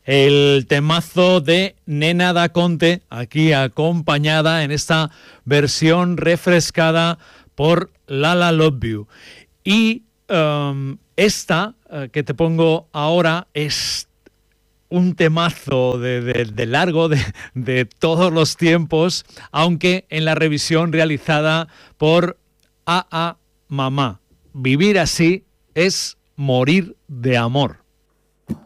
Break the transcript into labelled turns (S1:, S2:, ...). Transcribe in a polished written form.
S1: el temazo de Nena Da Conte, aquí acompañada en esta versión refrescada por Lala Love You. Y esta que te pongo ahora es un temazo de largo, de todos los tiempos, aunque en la revisión realizada por A.A. Mamá. Vivir así es morir de amor.